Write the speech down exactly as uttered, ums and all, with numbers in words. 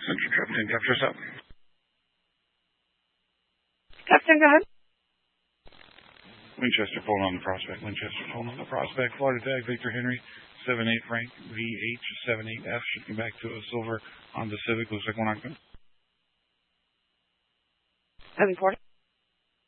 Central Captain, capture us up. Captain, go ahead. Winchester, pulling on the prospect. Winchester, pulling on the prospect. Florida tag, Victor Henry, seven eight Frank, V H seven eight F, shifting back to a silver Honda Civic. Looks like one on. Heavy forty.